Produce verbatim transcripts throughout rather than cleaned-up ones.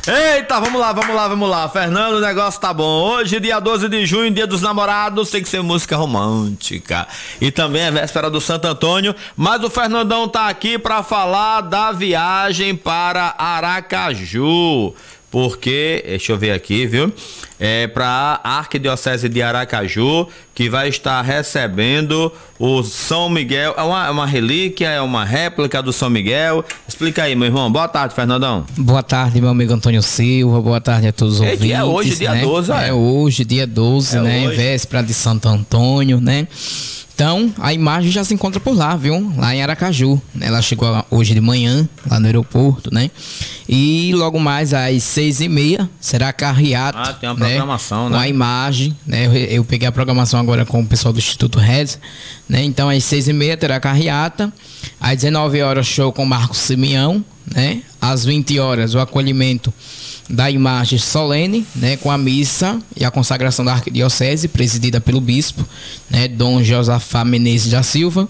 Eita, vamos lá, vamos lá, vamos lá. Fernando, o negócio tá bom. Hoje, dia doze de junho, dia dos namorados, tem que ser música romântica. E também é véspera do Santo Antônio. Mas o Fernandão tá aqui pra falar da viagem para Aracaju. Porque, deixa eu ver aqui, viu? É para a Arquidiocese de Aracaju, que vai estar recebendo o São Miguel. É uma, é uma relíquia, é uma réplica do São Miguel. Explica aí, meu irmão. Boa tarde, Fernandão. Boa tarde, meu amigo Antônio Silva. Boa tarde a todos os é ouvintes. É hoje, dia né? doze, é? É hoje, dia doze, é né? Hoje. Véspera de Santo Antônio, né? Então, a imagem já se encontra por lá, viu? Lá em Aracaju. Ela chegou hoje de manhã, lá no aeroporto, né? E logo mais às seis e meia será carreata. Ah, tem uma programação, né? Com a imagem, né? Eu, eu peguei a programação agora com o pessoal do Instituto Rez, né? Então, às seis e meia terá carreata. Às dezenove horas, show com Marcos Simeão, né? Às vinte horas, o acolhimento da imagem solene, né, com a missa e a consagração da Arquidiocese, presidida pelo bispo, né, Dom Josafá Menezes da Silva.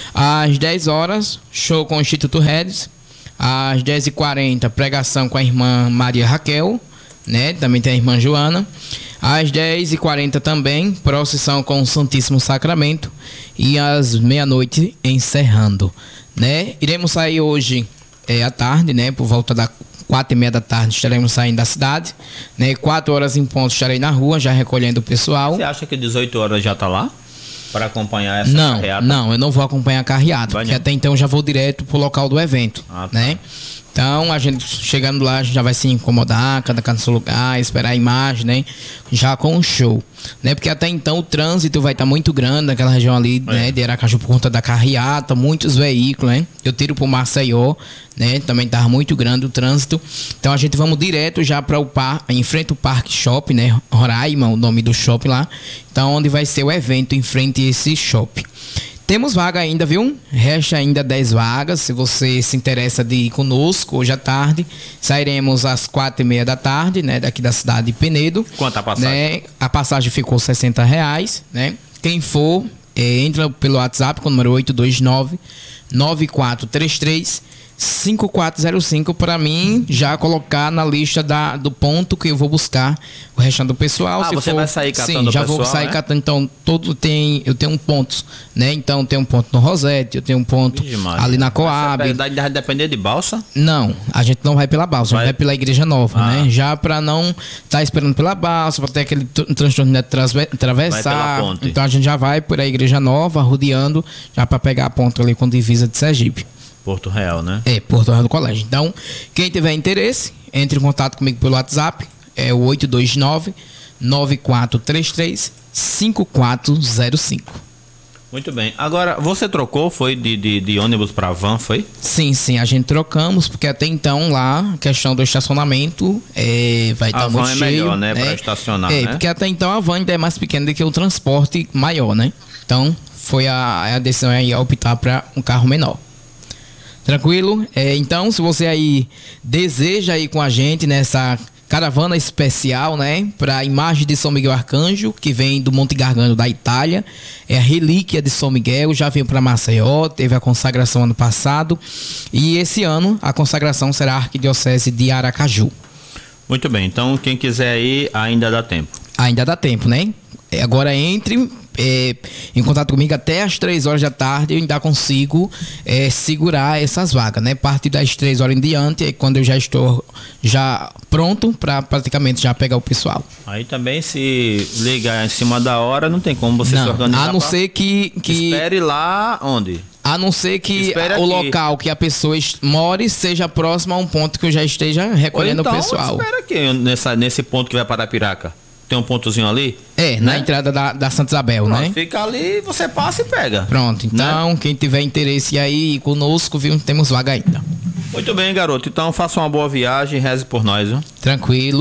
Às dez horas, show com o Instituto Rez. Às dez e quarenta, pregação com a irmã Maria Raquel, né, também tem a irmã Joana. Às dez e quarenta também, procissão com o Santíssimo Sacramento. E às meia-noite, encerrando, né. Iremos sair hoje é, à tarde, né, por volta da quatro e meia da tarde estaremos saindo da cidade, né? Quatro horas em ponto estarei na rua, já recolhendo o pessoal. Você acha que dezoito horas já tá lá? Para acompanhar essa não, carreata? Não, eu não vou acompanhar a carreata, Vai porque não. até então eu já vou direto pro local do evento, Ah, tá. né? Então, a gente chegando lá, a gente já vai se incomodar, cada cada seu lugar, esperar a imagem, né? Já com o show, né? Porque até então o trânsito vai estar muito grande naquela região ali, é. né? De Aracaju por conta da carreata, muitos veículos, né? Eu tiro pro Maceió, né? Também tava muito grande o trânsito. Então, a gente vamos direto já para o parque, em frente ao Parque Shopping, né? Roraima, o nome do shopping lá. Então, onde vai ser o evento em frente a esse shopping. Temos vaga ainda, viu? Resta ainda dez vagas. Se você se interessa de ir conosco, hoje à tarde, sairemos às quatro e meia da tarde, né? Daqui da cidade de Penedo. Quanto a passagem? Né? A passagem ficou sessenta reais, né? Quem for, é, entra pelo WhatsApp com o número oito dois nove, nove quatro três três, cinco quatro zero cinco para mim já colocar na lista da, do ponto que eu vou buscar o restante do pessoal. Ah, Se você for, vai sair catando sim, o já pessoal, vou sair né? catando. Então, todo tem, eu tenho um ponto, né? Então, tem um ponto no Rosete, eu tenho um ponto Vixe, Maria. ali na Coab. Você vai vai depender de balsa? Não, a gente não vai pela balsa, Vai? a gente vai pela Igreja Nova, Ah. né? Já para não estar tá esperando pela balsa, para ter aquele tr- transtorno de transve- atravessar. Vai pela ponte. Então, a gente já vai por a Igreja Nova, rodeando, já para pegar a ponta ali com divisa de Sergipe. Porto Real, né? É, Porto Real do Colégio. Então, quem tiver interesse, entre em contato comigo pelo WhatsApp, é o oito dois nove, nove quatro três três, cinco quatro zero cinco. Muito bem. Agora, você trocou, foi de, de, de ônibus para van, foi? Sim, sim, a gente trocamos, porque até então lá, a questão do estacionamento é, vai estar A muito van é cheio. melhor, né, para estacionar, É, né? porque até então a van ainda é mais pequena do que o transporte maior, né? Então, foi a, a decisão aí a optar para um carro menor. Tranquilo? É, então, se você aí deseja ir com a gente nessa caravana especial, né? Para a imagem de São Miguel Arcanjo, que vem do Monte Gargano da Itália. É a relíquia de São Miguel, já veio para Maceió, teve a consagração ano passado. E esse ano a consagração será a Arquidiocese de Aracaju. Muito bem. Então, quem quiser ir, ainda dá tempo. Ainda dá tempo, né? Agora entre é, em contato comigo até as três horas da tarde, eu ainda consigo é, segurar essas vagas, né? A partir das três horas em diante é quando eu já estou já pronto para praticamente já pegar o pessoal. Aí também, se ligar em cima da hora, não tem como você não, se organizar. a não pra... ser que, que Espere lá onde? a não ser que Espere o aqui. local que a pessoa est- more seja próximo a um ponto que eu já esteja recolhendo Ou então, o pessoal. espera aqui, nessa, nesse ponto que vai para Piraca. Tem um pontozinho ali? É, né? na entrada da, da Santa Isabel, Pronto, né? fica ali, você passa e pega. Pronto, então Né? quem tiver interesse aí conosco, viu, temos vaga ainda. Muito bem, garoto. Então faça uma boa viagem e reze por nós, viu? Tranquilo.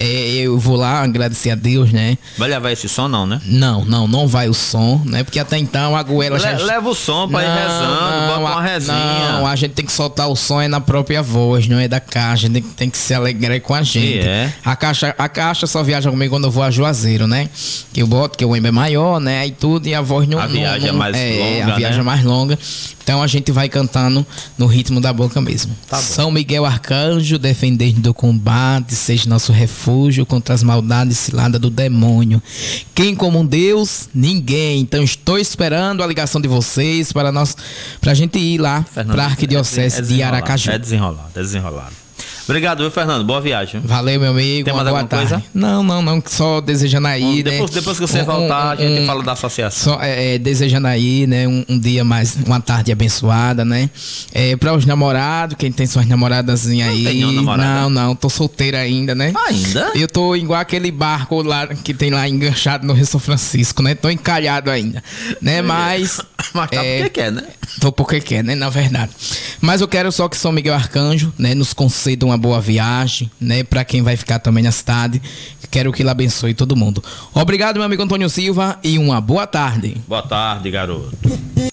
É, eu vou lá agradecer a Deus, né? Vai levar esse som não, né? Não, não, não vai o som, né? Porque até então a goela Le, já... Leva o som pra não, ir rezando, bota uma resinha. Não, a gente tem que soltar o som é na própria voz, não é da caixa. A gente tem que se alegrar com a gente. E é. A caixa, a caixa só viaja comigo quando eu vou a Juazeiro, né? Que eu boto, que o embro é maior, né? E tudo, e a voz não... A viagem não, é mais é, longa, a viagem né? é mais longa. Então a gente vai cantando no ritmo da boca mesmo. Tá bom. São Miguel Arcanjo, defender do combate, seja nosso refúgio contra as maldades ciladas do demônio. Quem como um Deus? Ninguém. Então estou esperando a ligação de vocês para nós, pra gente ir lá para a Arquidiocese é de Aracaju. É desenrolado, é desenrolado. Obrigado, viu, Fernando? Boa viagem. Valeu, meu amigo. Tem mais uma boa alguma tarde. coisa? Não, não, não. Só desejando aí, Um, né? depois, depois que você um, voltar, um, a gente um, fala da associação. Só é, é, desejando aí, né? Um, um dia mais, uma tarde abençoada, né? É, para os namorados, quem tem suas namoradazinhas aí. Não tem nenhuma namorada? Não, não. Tô solteira ainda, né? Ainda? Eu tô igual aquele barco lá que tem lá enganchado no Rio São Francisco, né? Tô encalhado ainda, né? Mas... Mas tá é, porque quer, né? Tô porque quer, né? Na verdade. Mas eu quero só que São Miguel Arcanjo, né? Nos conceda uma boa viagem, né? Pra quem vai ficar também na cidade. Quero que ele abençoe todo mundo. Obrigado, meu amigo Antônio Silva, e uma boa tarde. Boa tarde, garoto.